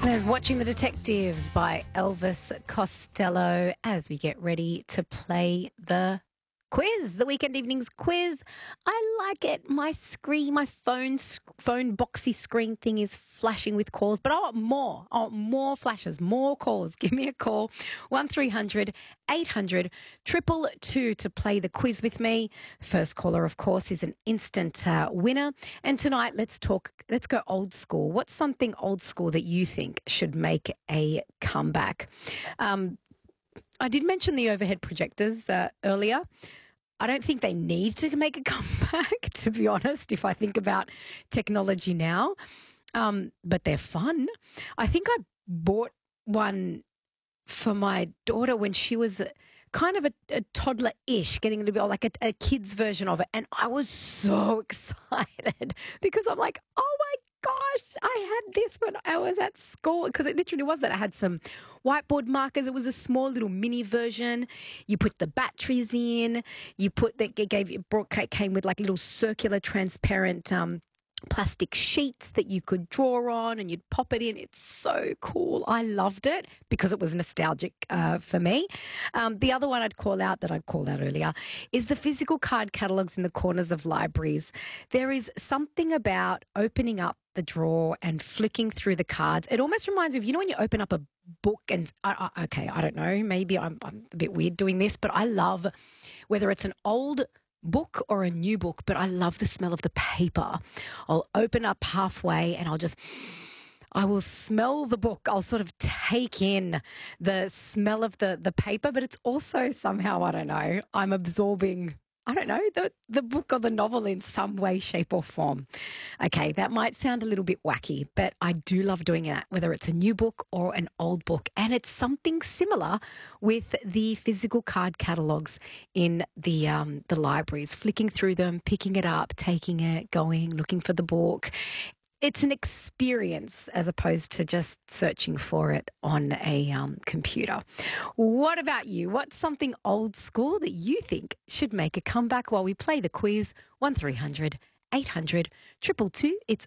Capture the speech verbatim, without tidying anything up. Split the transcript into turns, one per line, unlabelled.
There's Watching the Detectives by Elvis Costello as we get ready to play the quiz, the Weekend Evenings quiz. I like it. My screen, my phone, phone boxy screen thing is flashing with calls, but I want more. I want more flashes, more calls. Give me a call, one three hundred eight hundred two two two to play the quiz with me. First caller, of course, is an instant uh, winner. And tonight, let's talk, let's go old school. What's something old school that you think should make a comeback? Um, I did mention the overhead projectors uh, earlier. I don't think they need to make a comeback, to be honest, if I think about technology now. Um, but they're fun. I think I bought one for my daughter when she was kind of a, a toddler-ish, getting a little bit like a, a kid's version of it. And I was so excited because I'm like, oh my gosh, I had this when I was at school, because it literally was that. I had some whiteboard markers. It was a small little mini version. You put the batteries in. You put that. It gave you brought came with like little circular, transparent um, plastic sheets that you could draw on, and you'd pop it in. It's so cool. I loved it because it was nostalgic uh, for me. Um, the other one I'd call out that I called out earlier is the physical card catalogues in the corners of libraries. There is something about opening up the drawer and flicking through the cards. It almost reminds me of, you know, when you open up a book and, uh, uh, okay, I don't know, maybe I'm, I'm a bit weird doing this, but I love whether it's an old book or a new book, but I love the smell of the paper. I'll open up halfway and I'll just, I will smell the book. I'll sort of take in the smell of the, the paper, but it's also somehow, I don't know, I'm absorbing, I don't know, the, the book or the novel in some way, shape or form. Okay, that might sound a little bit wacky, but I do love doing that, whether it's a new book or an old book. And it's something similar with the physical card catalogues in the um, the libraries, flicking through them, picking it up, taking it, going, looking for the book. It's an experience as opposed to just searching for it on a um, computer. What about you? What's something old school that you think should make a comeback while we play the quiz? one three hundred eight hundred two two two. It's